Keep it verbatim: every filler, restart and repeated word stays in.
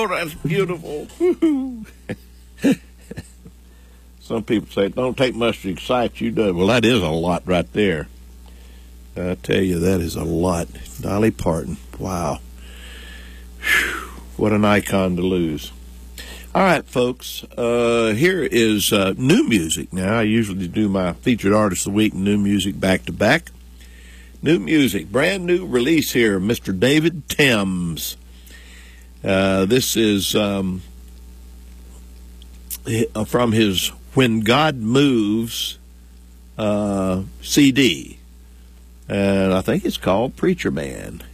Oh, that's beautiful. Some people say it don't take much to excite you, do it? Well, that is a lot right there. I tell you, that is a lot. Dolly Parton. Wow. Whew. What an icon to lose. All right, folks. Uh, here is uh, new music now. I usually do my featured artist of the week and new music back to back. New music. Brand new release here. Mister David Thames. Uh, this is um, from his When God Moves uh, C D. And I think it's called Preacher Man.